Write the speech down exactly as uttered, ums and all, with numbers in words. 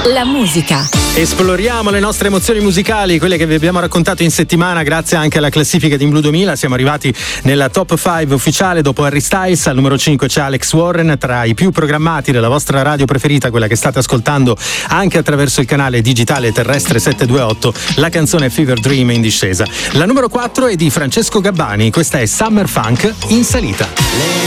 la musica. Esploriamo le nostre emozioni musicali, quelle che vi abbiamo raccontato in settimana grazie anche alla classifica di Blue duemila. Siamo arrivati nella top cinque ufficiale. Dopo Harry Styles al numero cinque c'è Alex Warren, tra i più programmati della vostra radio preferita, quella che state ascoltando anche attraverso il canale digitale terrestre settecentoventotto. La canzone Fever Dream in discesa. La numero quattro è di Francesco Gabbani, questa è Summer Funk in salita.